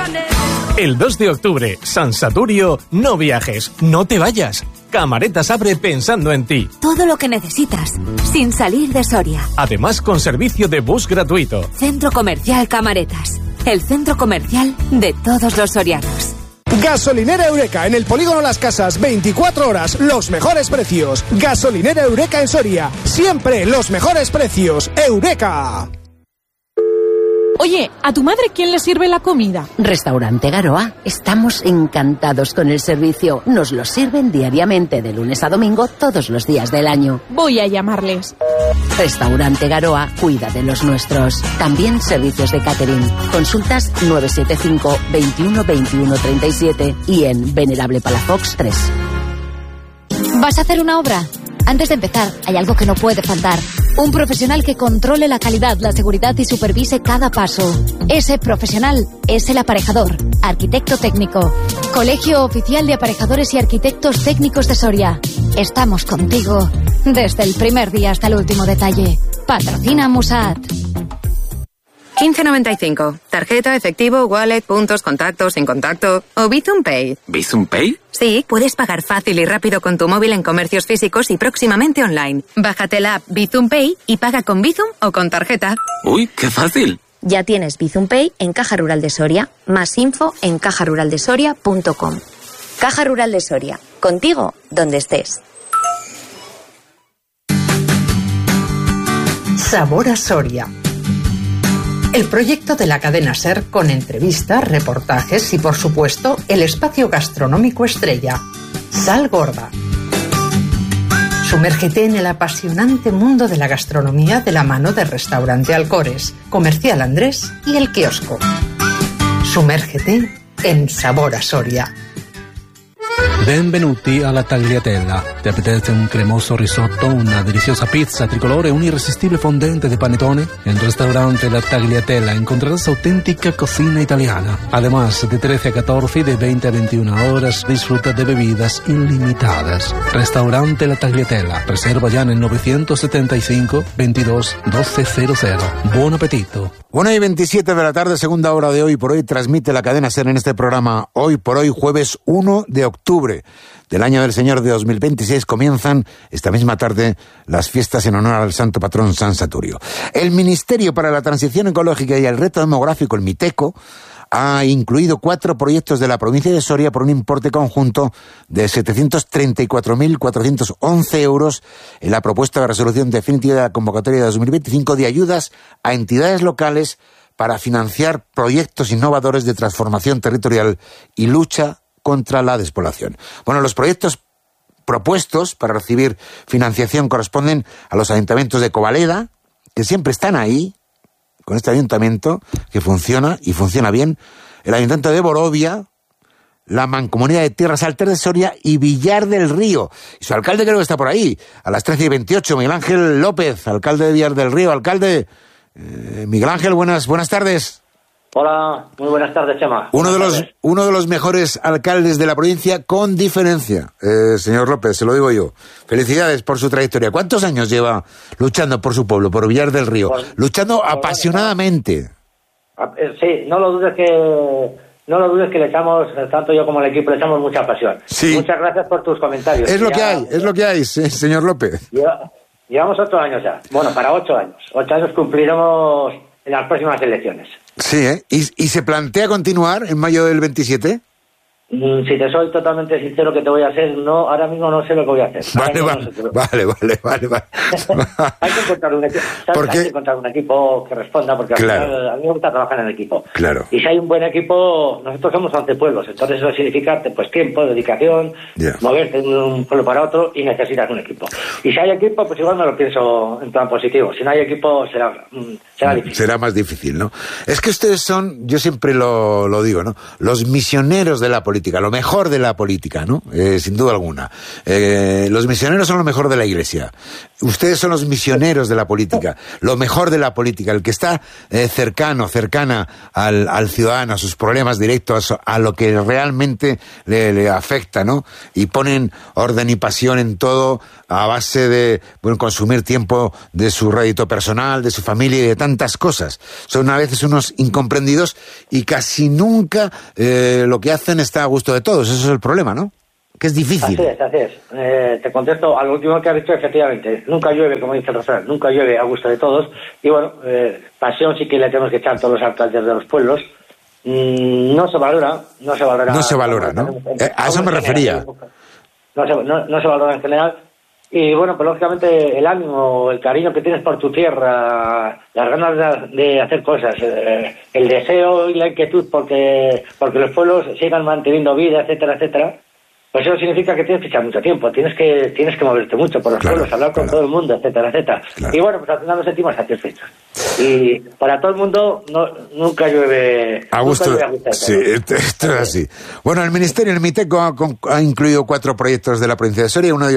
El 2 de octubre, San Saturio, no viajes, no te vayas. Camaretas abre pensando en ti. Todo lo que necesitas, sin salir de Soria. Además, con servicio de bus gratuito. Centro Comercial Camaretas, el centro comercial de todos los sorianos. Gasolinera Eureka, en el Polígono Las Casas, 24 horas, los mejores precios. Gasolinera Eureka en Soria, siempre los mejores precios. Eureka. Oye, ¿a tu madre quién le sirve la comida? Restaurante Garoa. Estamos encantados con el servicio. Nos lo sirven diariamente de lunes a domingo todos los días del año. Voy a llamarles. Restaurante Garoa cuida de los nuestros. También servicios de catering. Consultas 975 21 21 37 y en Venerable Palafox 3. ¿Vas a hacer una obra? Antes de empezar, hay algo que no puede faltar. Un profesional que controle la calidad, la seguridad y supervise cada paso. Ese profesional es el aparejador, arquitecto técnico. Colegio Oficial de Aparejadores y Arquitectos Técnicos de Soria. Estamos contigo desde el primer día hasta el último detalle. Patrocina Musat. 15.95. Tarjeta, efectivo, wallet, puntos, contactos, sin contacto o Bizum Pay. ¿Bizum Pay? Sí, puedes pagar fácil y rápido con tu móvil en comercios físicos y próximamente online. Bájate la app Bizum Pay y paga con Bizum o con tarjeta. ¡Uy, qué fácil! Ya tienes Bizum Pay en Caja Rural de Soria. Más info en cajaruraldesoria.com. Caja Rural de Soria. Contigo, donde estés. Sabor a Soria. El proyecto de la cadena SER con entrevistas, reportajes y, por supuesto, el espacio gastronómico estrella, Sal Gorda. Sumérgete en el apasionante mundo de la gastronomía de la mano de Restaurante Alcores, Comercial Andrés y El Kiosco. Sumérgete en Sabor a Soria. Benvenuti alla Tagliatella. Ti apetece un cremoso risotto, una deliciosa pizza tricolore, un irresistible fondente de panettone? En Restaurante La Tagliatella encontrarás auténtica cocina italiana. Además, de 13 a 14 y de 20 a 21 horas, disfruta de bebidas ilimitadas. Restaurante La Tagliatella. Reserva ya en el 975 22 1200. Buon appetito. 1:27 de la tarde, segunda hora de Hoy por Hoy, transmite la cadena SER en este programa Hoy por Hoy, jueves 1 de octubre del año del Señor de 2026. Comienzan esta misma tarde las fiestas en honor al santo patrón San Saturio. El Ministerio para la Transición Ecológica y el Reto Demográfico, el MITECO, ha incluido 4 proyectos de la provincia de Soria por un importe conjunto de 734.411 euros en la propuesta de resolución definitiva de la convocatoria de 2025 de ayudas a entidades locales para financiar proyectos innovadores de transformación territorial y lucha contra la despoblación. Bueno, los proyectos propuestos para recibir financiación corresponden a los ayuntamientos de Covaleda, que siempre están ahí, con este ayuntamiento que funciona y funciona bien, el ayuntamiento de Borovia, la Mancomunidad de Tierras Altas de Soria y Villar del Río. Y su alcalde creo que está por ahí, a las 13:28, Miguel Ángel López, alcalde de Villar del Río. Alcalde, Miguel Ángel, buenas tardes. Hola, muy buenas tardes, Chema. Uno de los mejores alcaldes de la provincia, con diferencia, señor López, se lo digo yo. Felicidades por su trayectoria. ¿Cuántos años lleva luchando por su pueblo, por Villar del Río? Luchando apasionadamente. Sí, no lo dudes que le echamos, tanto yo como el equipo, le echamos mucha pasión. Sí. Muchas gracias por tus comentarios. Es lo que hay, señor López. Llevamos 8 años ya. Bueno, para 8 años. 8 años cumpliremos en las próximas elecciones. Sí, ¿eh? ¿Y se plantea continuar en mayo del 27? Si te soy totalmente sincero que te voy a hacer, no, ahora mismo no sé lo que voy a hacer. Vale. Hay que encontrar un equipo, hay que encontrar un equipo que responda, porque al final a mí me gusta trabajar en equipo. Claro. Y si hay un buen equipo, nosotros somos 11 pueblos, entonces eso significa pues tiempo, dedicación, moverte de un pueblo para otro y necesitas un equipo. Y si hay equipo, pues igual me lo pienso en plan positivo. Si no hay equipo, será difícil. Será más difícil, ¿no? Es que ustedes son, yo siempre lo digo, ¿no? Los misioneros de la política política, lo mejor de la política, ¿no? Sin duda alguna. Los misioneros son lo mejor de la Iglesia. Ustedes son los misioneros de la política, lo mejor de la política, el que está cercana al ciudadano, a sus problemas directos, a lo que realmente le afecta, ¿no? Y ponen orden y pasión en todo a base de consumir tiempo de su rédito personal, de su familia y de tantas cosas. Son a veces unos incomprendidos y casi nunca lo que hacen está a gusto de todos. Eso es el problema, ¿no? Que es difícil. Así es. Te contesto a lo último que has dicho, efectivamente. Nunca llueve, como dice el refrán, nunca llueve a gusto de todos. Y bueno, pasión sí que le tenemos que echar todos los alcaldes de los pueblos. No se valora. No se valora, ¿no? A eso me refería. No se valora en general. Y bueno, pues lógicamente el ánimo, el cariño que tienes por tu tierra, las ganas de hacer cosas, el deseo y la inquietud porque los pueblos sigan manteniendo vida, etcétera, etcétera, pues eso significa que tienes que echar mucho tiempo, tienes que moverte mucho por los pueblos, hablar con todo el mundo, etcétera, etcétera. Claro. Y bueno, pues al final nos sentimos satisfechos. Y para todo el mundo nunca llueve a gusto. Sí, esto es así. Bueno, el Ministerio, el MITECO ha incluido 4 proyectos de la provincia de Soria, uno de